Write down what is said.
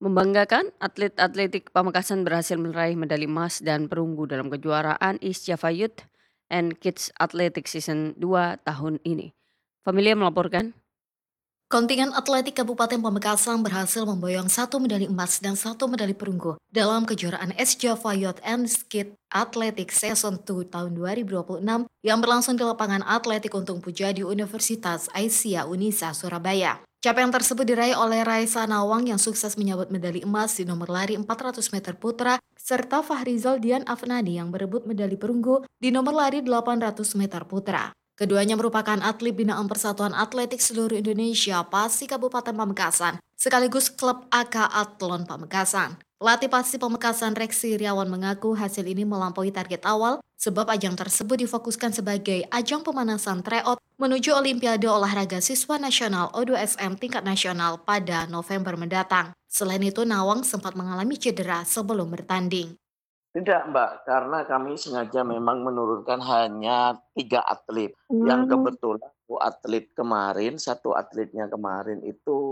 Membanggakan, atlet atletik Pamekasan berhasil meraih medali emas dan perunggu dalam kejuaraan East Java Youth and Kids Athletics Season 2 tahun ini. Familia melaporkan, Kontingen atletik Kabupaten Pamekasan berhasil memboyong satu medali emas dan satu medali perunggu dalam kejuaraan S Java Youth and Skid Athletics Season 2 tahun 2026 yang berlangsung di lapangan atletik Untung Puja di Universitas Aisyah Unisa, Surabaya. Capaian tersebut diraih oleh Raisa Nawang yang sukses menyabet medali emas di nomor lari 400 meter putra, serta Fahrizal Dian Afnadi yang berebut medali perunggu di nomor lari 800 meter putra. Keduanya merupakan atlet binaan Persatuan Atletik Seluruh Indonesia PASI Kabupaten Pamekasan, sekaligus klub AK Athlon Pamekasan. Pelatih PASI Pamekasan Reksi Iriawan mengaku hasil ini melampaui target awal, sebab ajang tersebut difokuskan sebagai ajang pemanasan tryout menuju Olimpiade Olahraga Siswa Nasional O2SM tingkat nasional pada November mendatang. Selain itu, Nawang sempat mengalami cedera sebelum bertanding. Tidak, Mbak, karena kami sengaja memang menurunkan hanya 3 atlet, yang Hmm. kebetulan 1 atlet kemarin itu